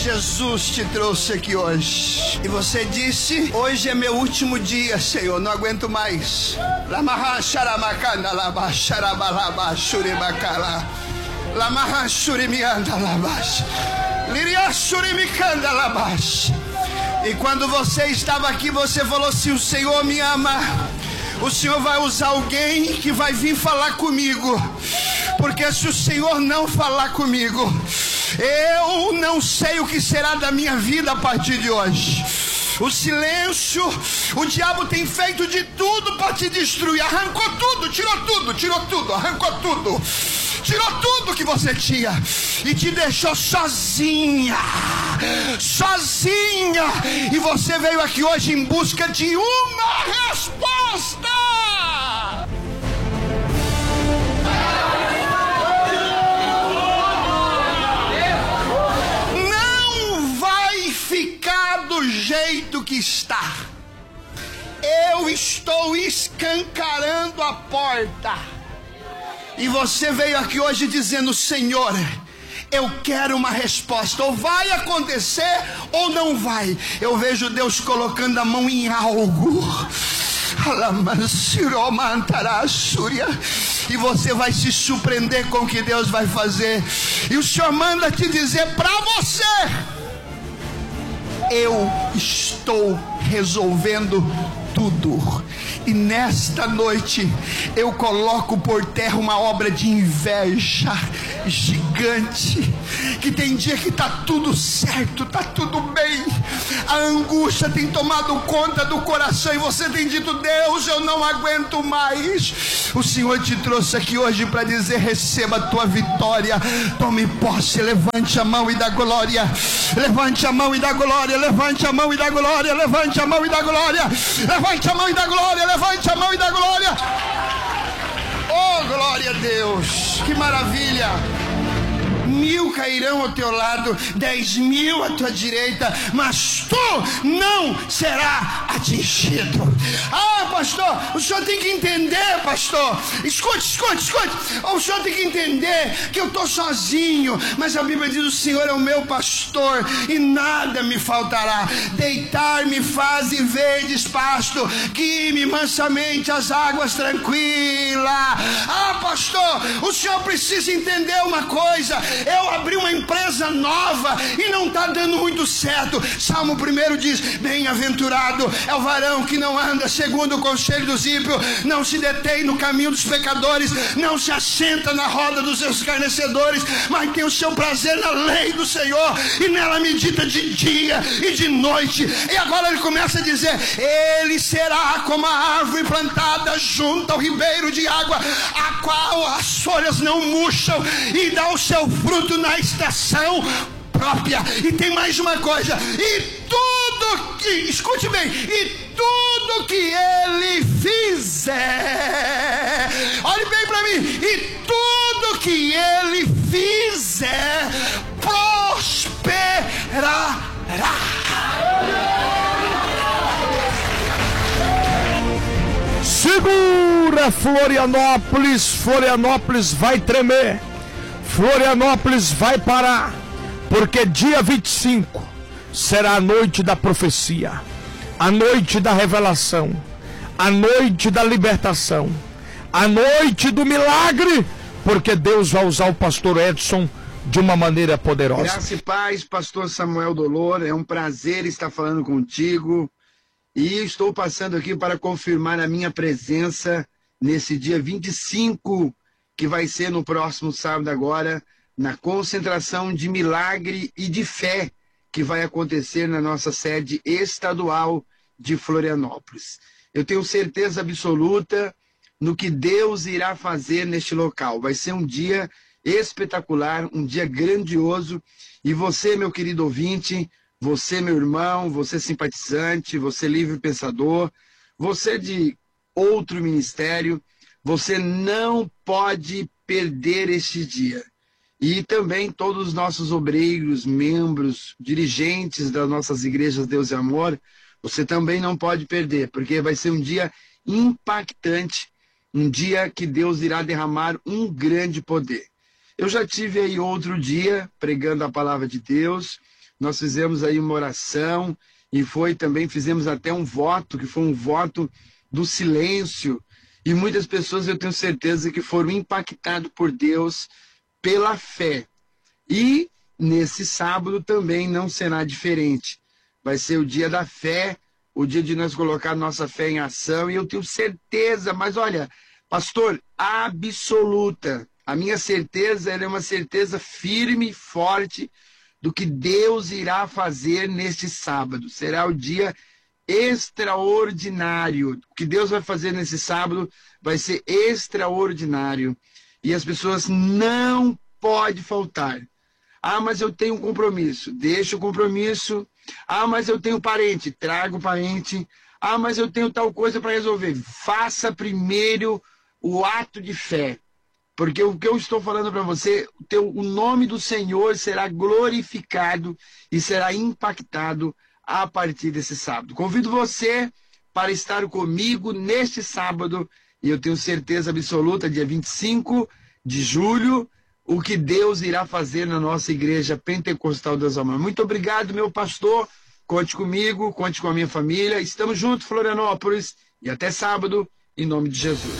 Jesus te trouxe aqui hoje e você disse: hoje é meu último dia, Senhor, não aguento mais. E quando você estava aqui, você falou assim: o Senhor me ama, o Senhor vai usar alguém que vai vir falar comigo, porque se o Senhor não falar comigo, eu não sei o que será da minha vida a partir de hoje. O silêncio, o diabo tem feito de tudo para te destruir. Arrancou tudo, arrancou tudo. Tirou tudo que você tinha e te deixou sozinha. E você veio aqui hoje em busca de uma resposta. Do jeito que está. Eu estou escancarando a porta. E você veio aqui hoje dizendo: Senhor, eu quero uma resposta. Ou vai acontecer ou não vai. Eu vejo Deus colocando a mão em algo. E você vai se surpreender com o que Deus vai fazer. E o Senhor manda te dizer para você: eu estou resolvendo tudo. E nesta noite eu coloco por terra uma obra de inveja gigante. Que tem dia que está tudo certo, está tudo bem, a angústia tem tomado conta do coração e você tem dito: Deus, eu não aguento mais. O Senhor te trouxe aqui hoje para dizer: receba a tua vitória, tome posse, levante a mão e dá glória. Levante a mão e dá glória, levante a mão e dá glória, levante a mão e dá glória, levante a mão e dá glória, levante a mão e dá glória. Oh, glória a Deus, que maravilha. 1000 cairão ao teu lado, 10.000 à tua direita, mas tu não será atingido. Ah, pastor, o senhor tem que entender, pastor. Escute. O senhor tem que entender que eu estou sozinho, mas a Bíblia diz: o Senhor é o meu pastor e nada me faltará. Deitar-me faz e verdes pasto, guie-me mansamente às águas tranquilas. Ah, pastor, o senhor precisa entender uma coisa: eu abri uma empresa nova e não está dando muito certo. Salmo 1 diz: bem-aventurado é o varão que não anda segundo o conselho dos ímpios, não se detém no caminho dos pecadores, não se assenta na roda dos escarnecedores, mas tem o seu prazer na lei do Senhor e nela medita de dia e de noite. E agora ele começa a dizer: ele será como a árvore plantada junto ao ribeiro de água, a qual as folhas não murcham e dá o seu fruto na estação própria. E tem mais uma coisa: e tudo que, escute bem, e tudo que ele fizer, olhe bem para mim, e tudo que ele fizer prosperará. Segura, Florianópolis. Florianópolis vai tremer, Florianópolis vai parar, porque dia 25 será a noite da profecia, a noite da revelação, a noite da libertação, a noite do milagre, porque Deus vai usar o pastor Edson de uma maneira poderosa. Graça e paz, pastor Samuel Dolor, é um prazer estar falando contigo e estou passando aqui para confirmar a minha presença nesse dia 25, que vai ser no próximo sábado agora, na concentração de milagre e de fé que vai acontecer na nossa sede estadual de Florianópolis. Eu tenho certeza absoluta no que Deus irá fazer neste local. Vai ser um dia espetacular, um dia grandioso. E você, meu querido ouvinte, você, meu irmão, você simpatizante, você livre pensador, você de outro ministério, você não pode perder este dia. E também todos os nossos obreiros, membros, dirigentes das nossas igrejas Deus e Amor, você também não pode perder, porque vai ser um dia impactante, um dia que Deus irá derramar um grande poder. Eu já tive aí outro dia pregando a palavra de Deus, nós fizemos aí uma oração e também fizemos até um voto, que foi um voto do silêncio. E muitas pessoas, eu tenho certeza, que foram impactadas por Deus pela fé. E nesse sábado também não será diferente. Vai ser o dia da fé, o dia de nós colocar nossa fé em ação. E eu tenho certeza, mas olha, pastor, absoluta. A minha certeza, ela é uma certeza firme e forte do que Deus irá fazer neste sábado. Será o dia extraordinário. O que Deus vai fazer nesse sábado vai ser extraordinário. E as pessoas não podem faltar. Ah, mas eu tenho um compromisso. Deixa o compromisso. Ah, mas eu tenho parente. Traga o parente. Ah, mas eu tenho tal coisa para resolver. Faça primeiro o ato de fé. Porque o que eu estou falando para você, o nome do Senhor será glorificado e será impactado a partir desse sábado. Convido você para estar comigo neste sábado, e eu tenho certeza absoluta, dia 25 de julho, o que Deus irá fazer na nossa igreja Pentecostal das Almas. Muito obrigado, meu pastor. Conte comigo, conte com a minha família. Estamos juntos, Florianópolis, e até sábado, em nome de Jesus.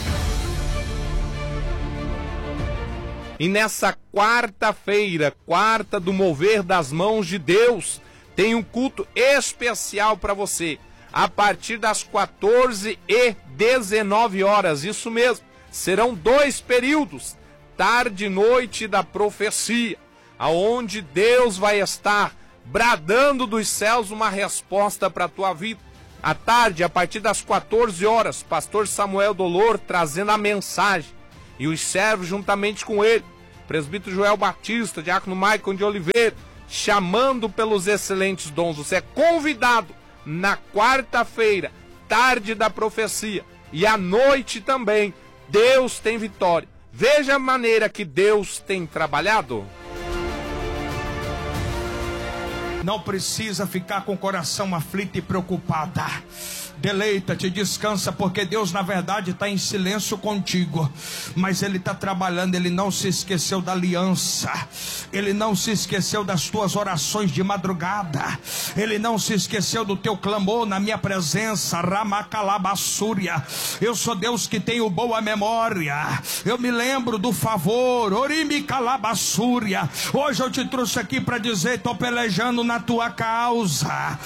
E nessa quarta-feira, quarta do mover das mãos de Deus, tem um culto especial para você, a partir das 14 e 19 horas, isso mesmo, serão 2 períodos, tarde e noite da profecia, aonde Deus vai estar bradando dos céus uma resposta para a tua vida. À tarde, a partir das 14 horas, pastor Samuel Dolor trazendo a mensagem, e os servos juntamente com ele, presbítero Joel Batista, diácono Maicon de Oliveira, chamando pelos excelentes dons. Você é convidado na quarta-feira, tarde da profecia, e à noite também. Deus tem vitória. Veja a maneira que Deus tem trabalhado. Não precisa ficar com o coração aflito e preocupado. Deleita-te, descansa, porque Deus na verdade está em silêncio contigo, mas Ele está trabalhando. Ele não se esqueceu da aliança, Ele não se esqueceu das tuas orações de madrugada, Ele não se esqueceu do teu clamor na minha presença. Ramacalabassúria. Eu sou Deus que tenho boa memória, eu me lembro do favor. Orimicalabassúria. Hoje eu te trouxe aqui para dizer: estou pelejando na tua causa.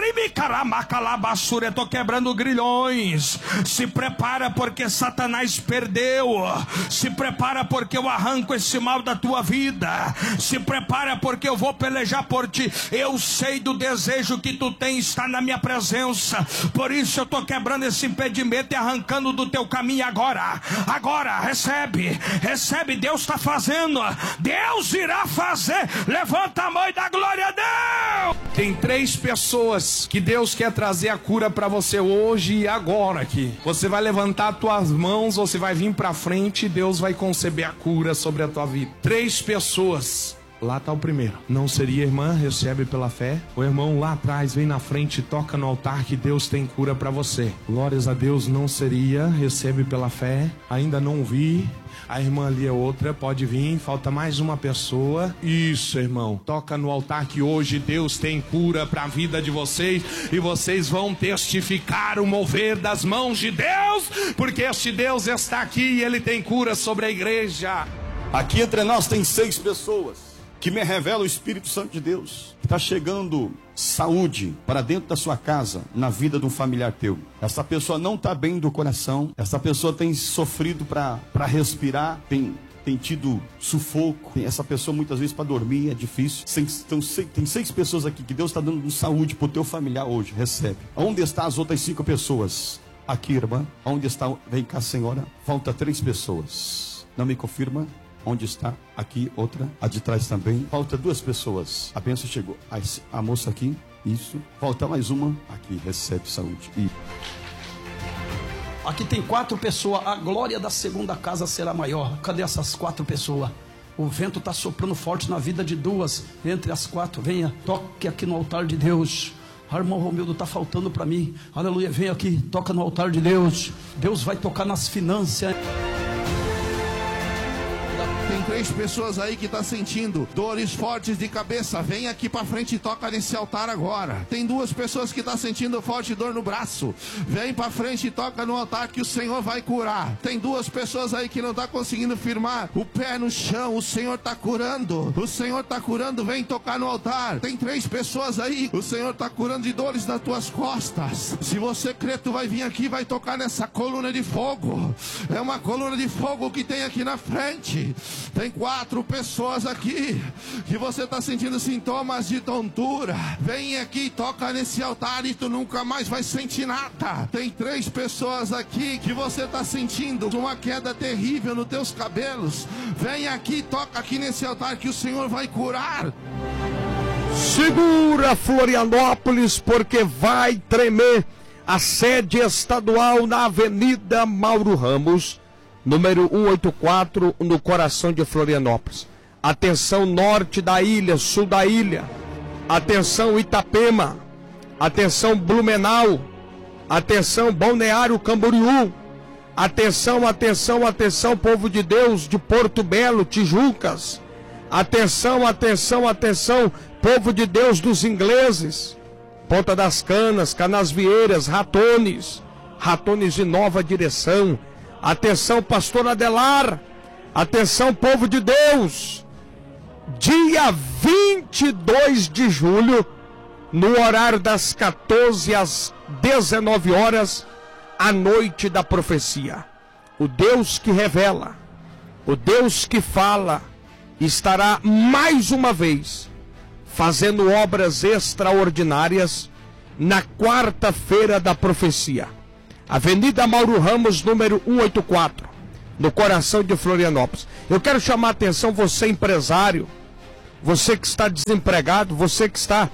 Orimicalabassúria. Estou quebrando grilhões. Se prepara, porque Satanás perdeu. Se prepara, porque eu arranco esse mal da tua vida. Se prepara, porque eu vou pelejar por ti. Eu sei do desejo que tu tens, está na minha presença. Por isso eu estou quebrando esse impedimento e arrancando do teu caminho agora. Agora, recebe. Recebe, Deus está fazendo. Deus irá fazer. Levanta a mão e dá glória a Deus. Tem 3 pessoas que Deus quer trazer a cura para você hoje e agora aqui. Você vai levantar as tuas mãos, você vai vir para frente e Deus vai conceber a cura sobre a tua vida. 3 pessoas. Lá está o primeiro. Não seria, irmã? Recebe pela fé. O irmão lá atrás vem na frente e toca no altar que Deus tem cura para você. Glórias a Deus. Não seria? Recebe pela fé. Ainda não vi. A irmã ali é outra, pode vir, falta mais uma pessoa. Isso, irmão, toca no altar que hoje Deus tem cura para a vida de vocês, e vocês vão testificar o mover das mãos de Deus, porque este Deus está aqui e Ele tem cura sobre a igreja. Aqui entre nós tem 6 pessoas que me revela o Espírito Santo de Deus. Está chegando saúde para dentro da sua casa, na vida de um familiar teu. Essa pessoa não está bem do coração, essa pessoa tem sofrido para respirar, tem tido sufoco. Essa pessoa muitas vezes para dormir é difícil. Tem 6 pessoas aqui que Deus está dando saúde para o teu familiar hoje. Recebe. Onde estão as outras 5 pessoas? Aqui, irmã. Onde está? Vem cá, senhora. Falta 3 pessoas. Não me confirma? Onde está? Aqui, outra. A de trás também. Falta 2 pessoas. A bênção chegou. A moça aqui. Isso. Falta mais uma. Aqui, recebe saúde. E... aqui tem 4 pessoas. A glória da segunda casa será maior. Cadê essas 4 pessoas? O vento está soprando forte na vida de 2. Entre as 4, venha. Toque aqui no altar de Deus. Irmão Romildo, está faltando para mim. Aleluia, vem aqui. Toca no altar de Deus. Deus vai tocar nas finanças. Tem 3 3 pessoas aí que estão sentindo dores fortes de cabeça, vem aqui para frente e toca nesse altar agora. Tem 2 pessoas que estão sentindo forte dor no braço, vem para frente e toca no altar que o Senhor vai curar. Tem 2 pessoas aí que não estão conseguindo firmar o pé no chão, o Senhor está curando. O Senhor está curando, vem tocar no altar. Tem 3 pessoas aí, o Senhor está curando de dores nas tuas costas. Se você crê, tu vai vir aqui e vai tocar nessa coluna de fogo. É uma coluna de fogo que tem aqui na frente. Tem 4 pessoas aqui que você está sentindo sintomas de tontura. Vem aqui e toca nesse altar e tu nunca mais vai sentir nada. Tem 3 pessoas aqui que você está sentindo uma queda terrível nos teus cabelos. Vem aqui e toca aqui nesse altar que o Senhor vai curar. Segura, Florianópolis, porque vai tremer a sede estadual na Avenida Mauro Ramos, número 184, no coração de Florianópolis. Atenção norte da ilha, sul da ilha. Atenção Itapema. Atenção Blumenau. Atenção Balneário Camboriú. Atenção, atenção, atenção, povo de Deus de Porto Belo, Tijucas. Atenção, atenção, atenção, povo de Deus dos ingleses. Ponta das Canas, Canasvieiras, Ratones de Nova Direção. Atenção, pastor Adelar. Atenção, povo de Deus. Dia 22 de julho, no horário das 14 às 19 horas, a noite da profecia. O Deus que revela, o Deus que fala, estará mais uma vez fazendo obras extraordinárias na quarta-feira da profecia. Avenida Mauro Ramos, número 184, no coração de Florianópolis. Eu quero chamar a atenção, você empresário, você que está desempregado, você que está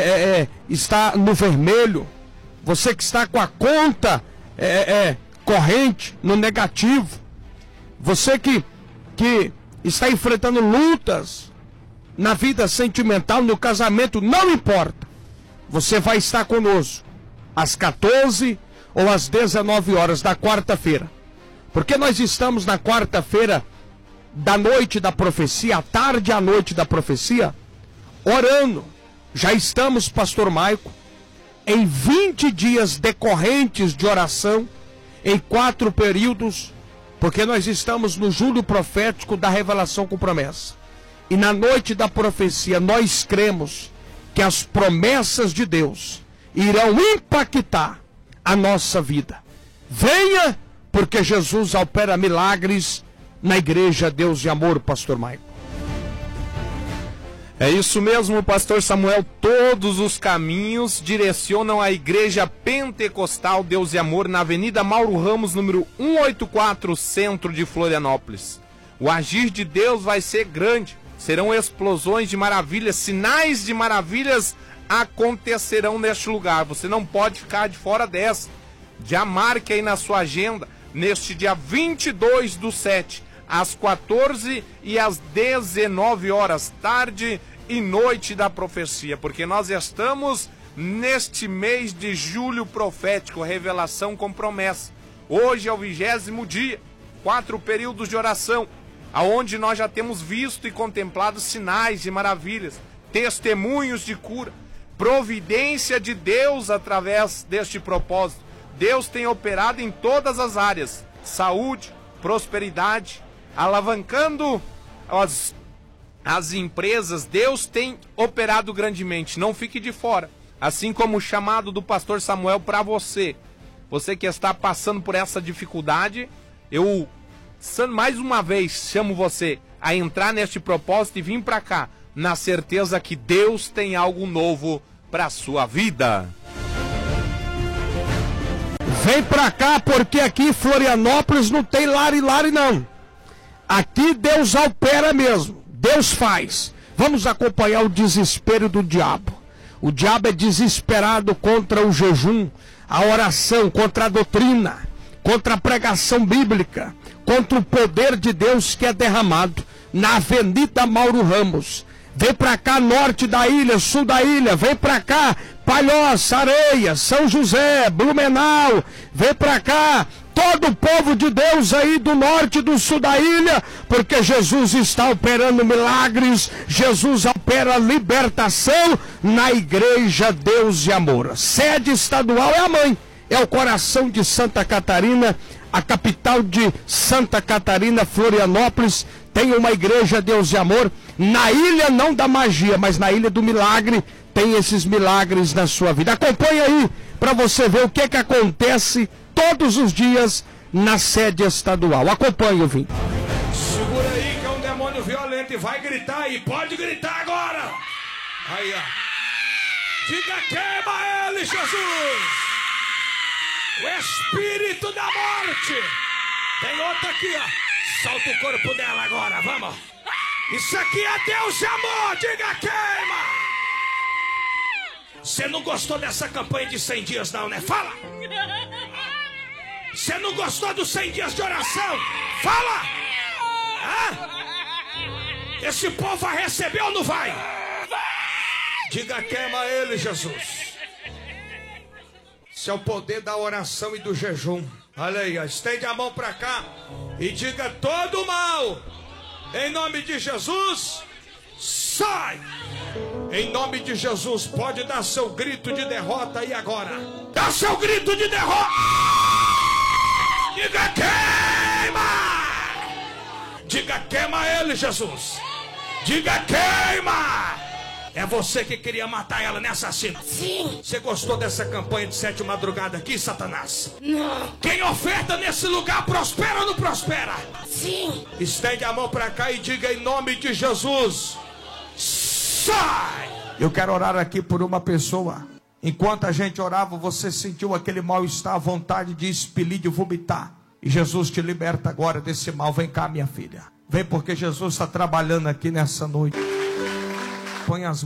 no vermelho, você que está com a conta corrente no negativo, você que está enfrentando lutas na vida sentimental, no casamento, não importa. Você vai estar conosco às 14 ou às 19 horas da quarta-feira. Porque nós estamos na quarta-feira da noite da profecia, à tarde à noite da profecia, orando. Já estamos, pastor Maico, em 20 dias decorrentes de oração, em 4 períodos, porque nós estamos no julho profético da revelação com promessa. E na noite da profecia nós cremos que as promessas de Deus irão impactar a nossa vida. Venha, porque Jesus opera milagres na igreja Deus de Amor, pastor Maico. É isso mesmo, pastor Samuel. Todos os caminhos direcionam à Igreja Pentecostal Deus e Amor na Avenida Mauro Ramos, número 184, centro de Florianópolis. O agir de Deus vai ser grande. Serão explosões de maravilhas, sinais de maravilhas acontecerão neste lugar. Você não pode ficar de fora dessa. Já marque aí na sua agenda, neste dia 22/7, às 14 e às 19 horas, tarde e noite da profecia, porque nós estamos neste mês de julho profético, revelação com promessa. Hoje é o 20º dia, 4 períodos de oração, aonde nós já temos visto e contemplado sinais de maravilhas, testemunhos de cura, providência de Deus através deste propósito. Deus tem operado em todas as áreas, saúde, prosperidade, alavancando as empresas. Deus tem operado grandemente, não fique de fora. Assim como o chamado do pastor Samuel para você que está passando por essa dificuldade, eu mais uma vez chamo você a entrar neste propósito e vir para cá, na certeza que Deus tem algo novo para a sua vida. Vem pra cá, porque aqui em Florianópolis não tem lari-lari não. Aqui Deus opera mesmo, Deus faz. Vamos acompanhar o desespero do diabo. O diabo é desesperado contra o jejum, a oração, contra a doutrina, contra a pregação bíblica, contra o poder de Deus que é derramado na Avenida Mauro Ramos. Vem pra cá, norte da ilha, sul da ilha, vem pra cá, Palhoça, Areia, São José, Blumenau, vem pra cá, todo o povo de Deus aí do norte e do sul da ilha, porque Jesus está operando milagres, Jesus opera libertação na igreja Deus e Amor. Sede estadual é a mãe, é o coração de Santa Catarina, a capital de Santa Catarina, Florianópolis, tem uma igreja Deus e Amor. Na ilha não da magia, mas na ilha do milagre, tem esses milagres na sua vida. Acompanhe aí para você ver o que acontece todos os dias na sede estadual. Acompanhe, ouvinte. Segura aí que é um demônio violento e vai gritar aí. Pode gritar agora. Aí, ó. Diga, queima ele, Jesus. O espírito da morte. Tem outra aqui, ó. Solta o corpo dela agora, vamos. Isso aqui é Deus e Amor. Diga, queima. Você não gostou dessa campanha de 100 dias não, né? Fala. Você não gostou dos 100 dias de oração? Fala! Hã? Esse povo vai receber ou não vai? Diga, queima ele, Jesus. Esse é o poder da oração e do jejum. Olha aí, ó. Estende a mão pra cá e diga: todo mal, em nome de Jesus, sai! Em nome de Jesus, pode dar seu grito de derrota aí agora. Dá seu grito de derrota! Diga, queima! Diga, queima ele, Jesus! Diga, queima! É você que queria matar ela, né, assassino? Sim. Você gostou dessa campanha de 7 madrugada aqui, Satanás? Não. Quem oferta nesse lugar prospera ou não prospera? Sim. Estende a mão pra cá e diga: em nome de Jesus, sai! Eu quero orar aqui por uma pessoa. Enquanto a gente orava, você sentiu aquele mal-estar, a vontade de expelir, de vomitar. E Jesus te liberta agora desse mal. Vem cá, minha filha. Vem, porque Jesus está trabalhando aqui nessa noite. Põe as